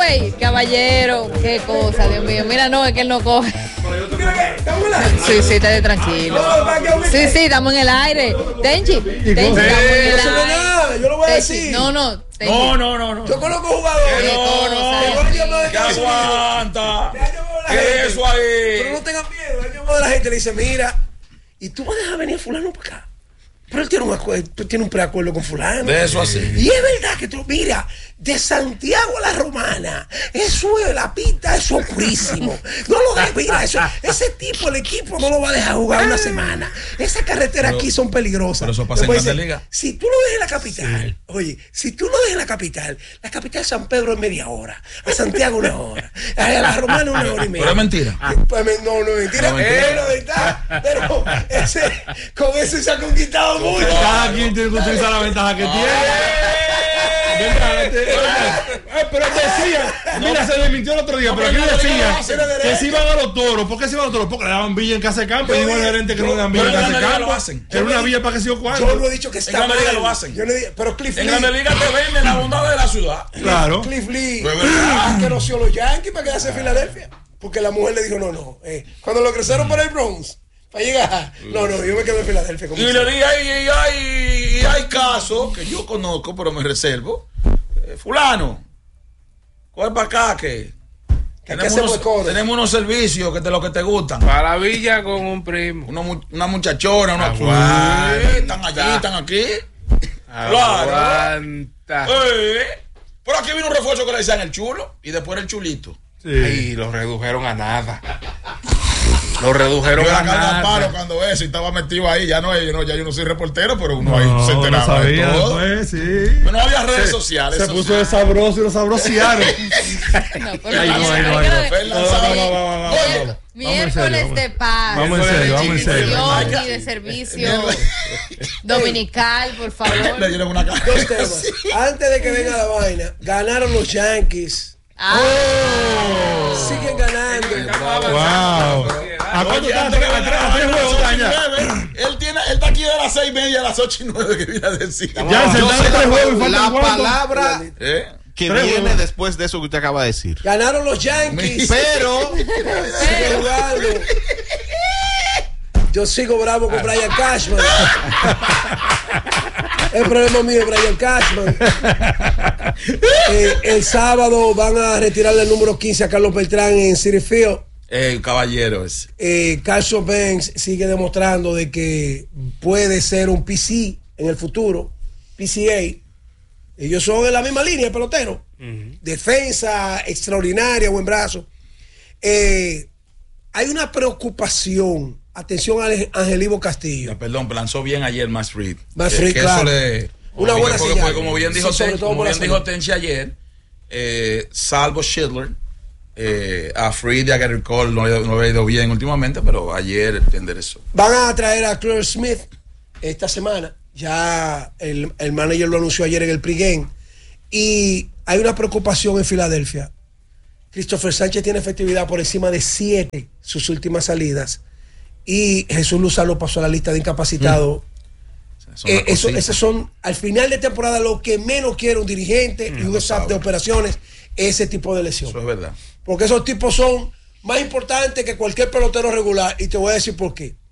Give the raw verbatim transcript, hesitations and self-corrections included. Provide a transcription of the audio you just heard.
güey, caballero, qué cosa, Dios mío. Mira, no, es que él no coge. ¿Tú crees que estamos en el aire? Sí, sí, estate tranquilo. Sí, sí, estamos en el aire. Tenchi, Tenchi, estamos en el Eh, eso no es aire. nada, yo lo voy a Tenchi, decir. no, no. Tenchi. No, no, no, no. Yo conozco jugadores. No, no. que van a llamar de ¿Qué Estados Unidos. aguanta? Le han llamado a la ¿Qué gente. es eso ahí? Pero no tengan miedo. Le han llamado a la gente y le dice, mira, ¿y tú vas a dejar venir a fulano para acá? Pero él tiene un, acuerdo, tiene un preacuerdo con fulano. De eso así. Y es verdad que tú, mira, de Santiago a la Romana, eso es la pista, eso es purísimo. No lo dejes, mira, eso, ese tipo, el equipo no lo va a dejar jugar una semana. Esas carreteras aquí son peligrosas. pero eso pasa en Después Grandes dice, Ligas. si tú lo dejas en la capital, oye, si tú lo dejas en la capital, la capital de San Pedro es media hora, a Santiago una hora, a la Romana una hora y media. Pero es mentira. Pues, me- no, no es mentira, No, mentira. pero, verdad, pero ese, con eso se ha conquistado mucho. Cada quien tiene que utilizar la ventaja que tiene. Verdad, este- eh, pero decía, mira, se desmintió el otro día, pero aquí decía que se iban a los toros. ¿Por qué se iban a los toros? Porque le daban villa en casa de campo. Y dijo el gerente que no le dan villa en Pero en casa de Grandes Ligas campo. lo hacen. Era una villa para que se yo cuando. Yo no he dicho que está En Grandes mal. Ligas lo hacen. Yo no he dicho- pero Cliff En Lee, Grandes Ligas te venden la bondad de la ciudad. Claro. Cliff Lee, Pues, ¿verdad? que conoció a los Yankees para quedarse en Filadelfia. Porque la mujer le dijo, no, no. eh, cuando lo crecieron para el Bronx, para llegar, no, no, yo me quedo en Filadelfia. Y le dije, y hay, y hay, y hay casos que yo conozco, pero me reservo. Eh, fulano, coge para acá que Que tenemos hacemos unos, codo. tenemos unos servicios que de los que te gustan. Para la villa con un primo. Una, mu- una muchachona, una Aguanta. Sí, están allí, están aquí. Claro. Aguanta. Eh, pero aquí vino un refuerzo que le decían el chulo y después el chulito. Y lo redujeron a nada. Lo redujeron Yo a era carga palo nada. cuando eso y estaba metido ahí. Ya no, yo no, ya yo no soy reportero, pero uno ahí No, se no enteraba sabía de todo. después, sí. Pero no había redes sociales. Se eso puso sí. de sabroso y lo sabrociaron. No, pero Ay, no, vamos, ay, no, hay que- ay, no. Fernan No, sabe- no, no, no, no, no, Oye, no. Miércoles vamos. de paz. Vamos en serio, vamos en serio. Diversión y de servicio dominical, por favor. Le dieron una cara. Dos temas. Antes de que venga la vaina, ganaron los Yankees. Ah, Siguen ganando. Wow. ¿A cuánto Oye, están? antes que ¿A tres- venga a tres la juegos vaina, están ya? a las ocho y nueve, Él tiene, él está aquí de las seis y media a las ocho y nueve que viene a decir. Ya se Yo están sé tres juegos y la, faltan la cuánto. palabra ¿Eh? que Tres viene juegos. después de eso que usted acaba de decir. Ganaron los Yankees. Pero Siguen jugando. Yo sigo bravo con Brian Cashman. El problema mío es Brian Cashman. Eh, el sábado van a retirarle el número quince a Carlos Beltrán en Citi Field. El caballero ese. Eh, Carson Banks sigue demostrando de que puede ser un P C en el futuro. P C A. Ellos son en la misma línea, pelotero. Defensa extraordinaria, buen brazo. Eh, hay una preocupación. Atención a Ángel Ivo Castillo. Ya, perdón, lanzó bien ayer Matt Fried. Matt Que- Fried, que claro. eso le- Una porque- buena porque, señal. porque como bien dijo, Sí, sobre Ten- todo como buena bien dijo señal. Tenchi ayer, eh, salvo Schindler, eh, a Fried y a Gary Cole no, no había ido bien últimamente, pero ayer entender eso. Van a traer a Claire Smith esta semana. Ya el, el manager lo anunció ayer en el pregame. Y hay una preocupación en Filadelfia. Christopher Sánchez tiene efectividad por encima de siete sus últimas salidas. Y Jesús Luzaro pasó a la lista de incapacitados. Son Eh, las eso, cositas. esos son, al final de temporada, lo que menos quiere un dirigente y un lo staff sabe. de operaciones, ese tipo de lesión. Eso es verdad. Porque esos tipos son más importantes que cualquier pelotero regular. Y te voy a decir por qué.